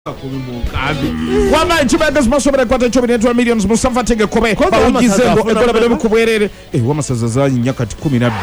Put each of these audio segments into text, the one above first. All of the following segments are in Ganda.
Wama nchibaga zimasobera kwata chobi netwa millions musafa tege kobe bawigizengo ekola bale mukubwerere wama sazazanyi nyakati 12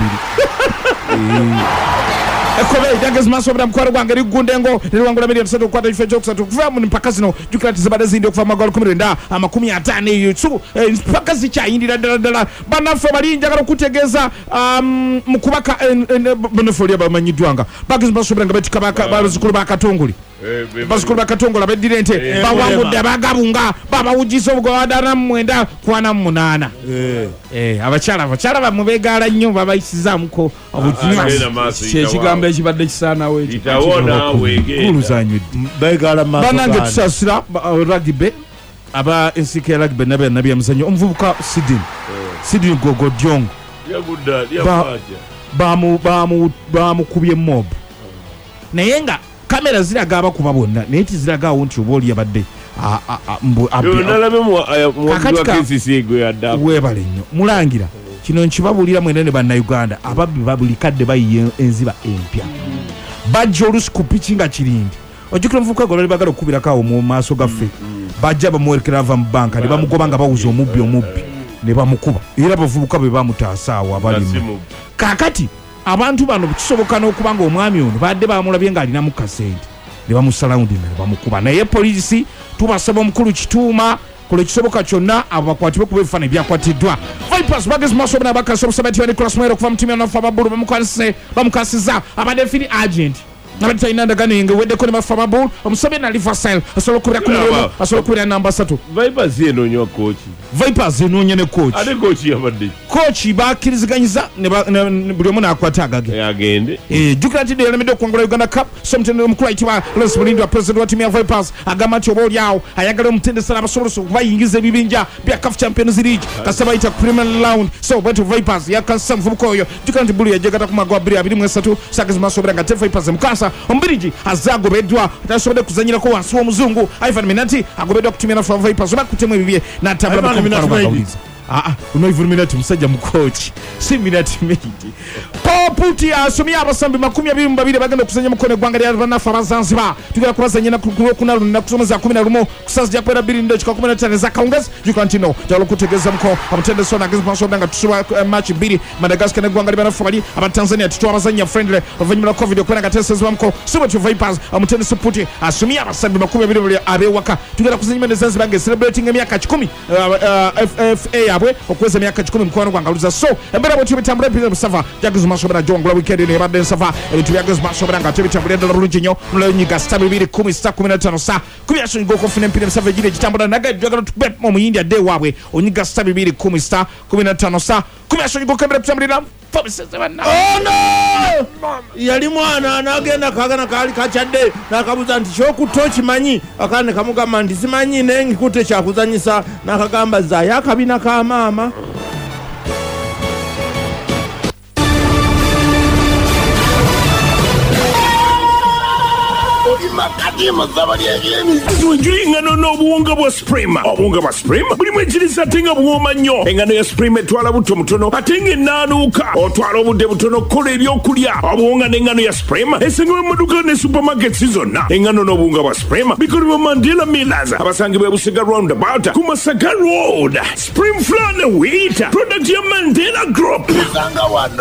ekobe idange zimasobera mkwaro gwangeri gundengo nirwangula millions seto kwata ifejo kusatu kuva mu mpaka zino jukrati zibada zindi okuva magalo 10 50 yutsu mpaka zichayindira dala banafe bali njagala kutegeza mukubaka bonofolia bamanyidwanga bagi zimasobera ngabetika bazikulu bakatonguli bazikulu bakatongola bedirente bawangudde bagabunga babawujiso bwo wadana mwenda kwana munana abachala bamubegala nnyo babayisizamuko obukinywa ekigambo ekibadde kisaana we kitawona wege kuluzanyu begala maso banange tusasira rugby aba NCK rugby nabi amuzanyo omvubuka Sidin Gogo Diong yagudda bamu kubye mob nayenga kamera ziraga abakuba bonna naye tiziraga wonti oboli yabadde webale nnyo mulangira kino nkibabulira mwenene bannayuganda ababbi babulikadde bayiye enziba empya bajja olusi ku piki nga kirindi ojjukira omuvubuka gwe bali bagala okukubirako mu maaso gaffe bajja bamuwerekera ava mu banka ne bamugoba nga bawuza omubbi ne bamukuba era abavubuka be bamutaasaawo abalimu kaakati abantu bano kisoboka n'okubanga omwami ono badde bamulabye ng'alina mu kasente ne bamusalawundinga ne bamukuba naye polisi tubasaba omukulu kituuma kola ekisoboka kyonna abo bakwatibwe kuba ebifaananyi ebyakwatiddwa Vipers bagezi maaso bonna bakasa obusabati wa Nicholas Mwero okuva mu ttiimu y'anafu ababulu bamukasiza abadde firi agent nabati talina ndagano yenge weddeko ne bafa ababulu omusabye na Riverside asobola okubira ku mulomo asobola okubira namba 3 Vipers yenoonya kooki Vipers enoonya ne kooki ate kooki yabadde kooki bakkiriziganyiza buli omu n'akwata agage agende jjukira nti yalemedde okuwangula Uganda Cup so omutendesi omukulu ayitibwa Lawrence Mulindwa president wa ttiimu ya Vipers agamba nti oba olyawo ayagala omutendesi n'abasobozesa okubayingiza ebibinja bya CAF Champions League kasaba ayita ku premier round so bwetu Vipers yakasa muvubuka oyo jjukira nti bulu yajegata ku magwa 23 sagezi maasobera nga te Vipers mukasa ombirigi azagobeddwa tasobodde kuzanyirako wansi w'omuzungu Ivan Minati agobeddwa ku ttiimu y'anafu Vipers oba kutemu ebibye n'atambula uno Ivan Minati musajja mukochi si Minati meji Puti asomye abasambi 22 bagenda kuzanya mukono gwanga lya banafu abazanzibar tugera kubazanya na kunalo na kusomeza 11 kusazija kwera 2.15 za kaungas jukantino jalo kutegeza mko amutendesi ona gizma sobanga tusuba match 2 Madagascar ne gwanga banafu bali aba Tanzania tutwa abazanya friendly ovanyuma covid okwena gatesezi bamko suba to Vipers amutendesi Puti asomye abasambi 22 abewaka tugera kuzanya ne Zanzibar nge celebrating emyaka 10 FA yabwe okweza emyaka 10 mkono gwanga luza so embera boti bitambule pizza musava jagizma sobera jongula weekend ne badde nsava ebitu byagizma sobera nga tebitambule ddala bulungi nnyo nolonyiga star 210 sa kubyaso ngo kofuna empire musava gire kitambula naga jagala tube mu muyindi ade wabwe onyiga star 210 sa kubyaso ngo kembere kutambulira yali mwana anagenda kagana kali kachadde nakabuza nti kyokuto kimanyi akane kamugamba nti simanyi nengi kute kyakuzanyisa nakagamba za yakabina ka mama engano n'obuwunga bwa Supreme obuwunga bwa Supreme bulimu ekiriisa ate nga buwooma nnyo engano ya Supreme etwala buto mutono ate nga ennaanuuka otwala obudde butono kukola ebyokulya obuwunga n'engano ya Supreme esangibwa mu maduuka ne supermarkets zonna engano n'obuwunga bwa Supreme bikolebwa Mandela Millers abasangibwa Busega roundabout ku Masaka Road Supreme Flour ne Wheat product ya Mandela Group usanga wano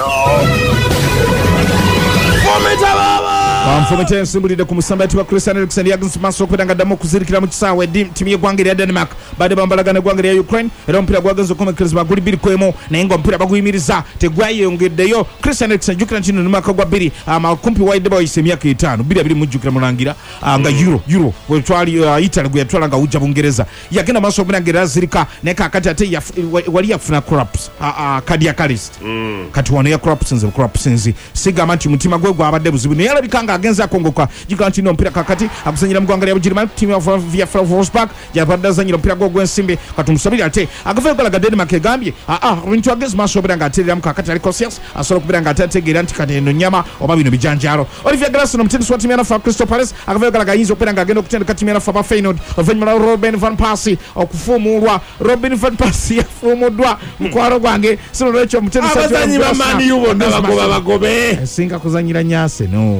Bamfomete nsimbulide ku musambati wa Christian Eriksen Yagins Maso kwedanga damo kuzirikira mu kisawe timu y'eggwanga ya Denmark bade bambalagana eggwanga ya Ukraine era omupiira gwagenze okukomekkerezebwa guli 2-1 naye nga omupiira baguyimiriza tegwayeyongeddeyo Christian Eriksen jjukira nti mu mwaka gwa 2 amakumpi wide boys emyaka 5 2 mujjukira mulangirira nga euro wetwali Italy gwe yatwala nga ujja Bungereza yagenda maaso omulangira azirika naye kakati ate wali yafuna crops cardiac arrest kati wano ya crops nzi sigamba nti mutima gwe gwabadde buzibu naye alabikanga agenza akongoka jikala ntino mpira kakati akuzanyira mugwanga lya Bugirima timu ya Wolfsburg yapanda zanyira mpira gwo gwensimbe katumusabiri ate agafa yokola Denmark egambye bintu agezi maaso obiranga aterera mu kakati aliko serious asobola kubiranga ategeera nti kati eno nyama oba bino bijanjalo Olivier Glasson omutendesi wa timu ya Crystal Palace agafa yokola yinza okubiranga agenda okutendeka timu ya Feyenoord oluvannyuma Robin van Persie okufuumulwa Robin van Persie yafuumuddwa mukwalo gwange sino lwekyo omutendesi abazanyi ba Man U bonna bagobe singa kuzanyira nyase no wadde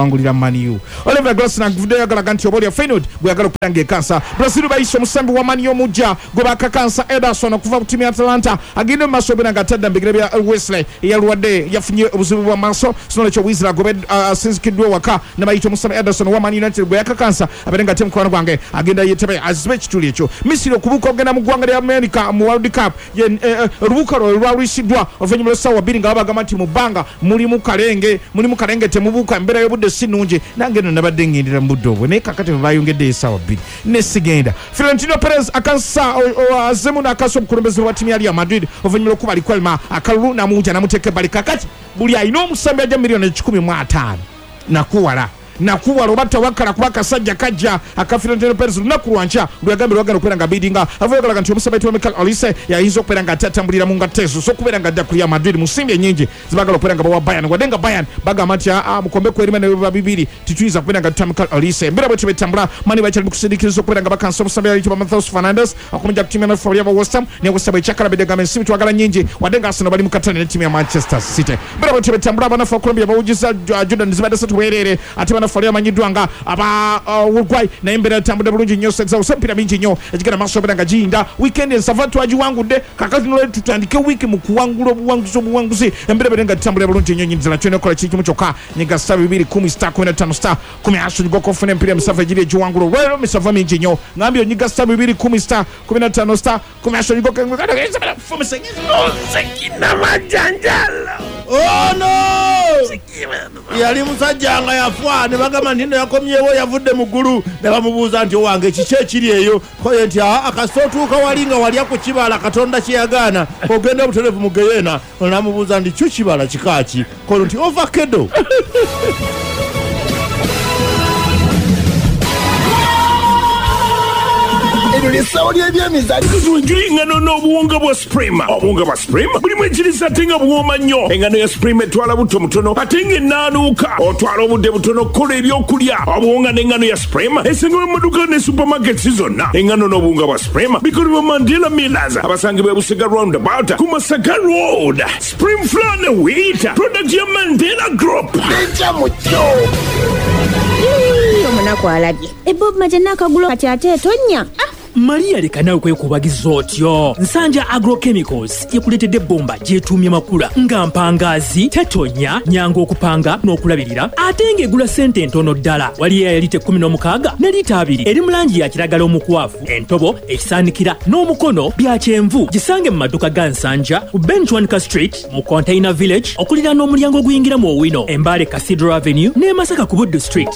okuwangulira Man U. Oliver Glasner guvuddeyo agalaga nti obaolya Feyenoord gwe yagala okutanga ekansa. Brazil bayise omusambi wa Man U omujja gwe bakakansa Ederson okuva ku ttiimu ya Atalanta agenda mu maaso beera nga atadda mu bigere bya Wesley eyalwadde yafunye obuzibu bwa maaso sinolekyo Wizra gobe asinzikiddwa ewaka ne bayita omusambi Ederson wa Man United gwe yakakansa abeere nga ate mukwano gwange agenda yeetebe azibe ekituli ekyo. Misiri okubuuka okugenda mu ggwanga lya America mu World Cup olubuuka lwe lwalwisiddwa oluvannyuma lw'essaawa bbiri nga babagamba nti mu bbanga mulimu kalenge temubuuka embeera y'obudde si nnungi nange eno nabadde ngendera mu budde obwo naye kakati bwe bayongeddeyo essaawa bbiri ne sigenda. Florentino Perez akansa azemu n'akasa omukulembeze wa ttiimu ya Real Madrid oluvannyuma lw'okuba alikwalima akalulu namuwuja namuteeka ebbali kakati buli alina omusambi ajja miliyoni 15 nakuwala oba tawakkala kuba akasajja kajja aka Florentino Perez lunaku lwankya lweyagambye lwagenda okubeera nga bidinga avuyagalaga nti omusambi wa Mikel Olise yayinza okubeera nga atambulira mu ngateeso so okubeera nga adda ku Real Madrid mu nsimbi ennyingi zibagala okubeera nga bawa Bayern wadde nga Bayern bagamba nti mukombe kwerima ne baba bibiri tituyinza kubeera nga tuta Mikel Olise embeera bwetyo betambula mani bakyali mu kusindikiriza okubeera nga bakansa omusambi ayitibwa Matheus Fernandes okumujja ku ttiimu ya North ya West Ham ne West Ham ekyakalabidde gamba ensimbi twagala nnyingi wadde nga Arsenal bali mu katale ne ttiimu ya Manchester City. Embeera bwetyo betambula abanafu wa Colombia bawugiza Jordan zibadde 3 bwereere ate banafu ali amanyiddwa nga aba Uruguay naye embeera yatambudde bulungi nnyo sexawo empira mingi nnyo ekigenda maaso obeera nga giyinda weekend ensava twagiwangudde kakati nolwe tutandike wiiki mu kuwangula obuwanguzi embeera bere nga tutambulira bulungi nnyo nyinzira kyona ekola kimu kyokka nyiga star 210 star 15 star 10 goko ofuna empira emisava egiri egiwangula olwero emisava mingi nnyo ngambye onyiga star 210 star 15 star 10 goko Oh no! Yali musajja nga yafa ne bagamba nti yakomyewo yavudde mu ggulu ne bamubuuza nti owange kiki ekiri eyo koye nti akasootuuka wali nga walya ku kibala Katonda kye yagaana ogenda obutereevu mu geyeena namubuuza nti kyo kibala kikaaki kono nti ovakkedo. Engano n'obuwunga bwa Supreme. Obuwunga bwa Supreme bulimu ekiriisa ate nga buwooma nnyo. Engano ya Supreme etwala butto mutono ate ng'ennaanuuka otwala obudde butono okukola ebyokulya. Obuwunga n'engano ya Supreme esangibwa mu maduuka ne supermarkets zonna. Engano n'obuwunga bwa Supreme bikolebwa Mandela Millers abasangibwa e Busega Roundabout ku Masaka Road. Supreme Flour ne Wheat product ya Mandela Group. Omunaku alabye Bob Majana akagulo kati ate etonya. Maria leka nawe kwekubagiza otyo. Nsanja Agrochemicals yekuletedde bomba gyetuumye makula nga mpangazi tetonya nyangu okupanga n'okulabirira ate ng'egula sente ntono ddala. Waliyo ya lita 16 ne lita 2 eri mu langi ya kiragala omukwafu entobo ekisaanikira n'omukono bya kyenvu gisange mu maduka ga Nsanja ku Benchwanka Street mu Container Village okulira n'omulyango oguyingira mu Owino Embale Cathedral Avenue ne Masaka ku Buddu Street.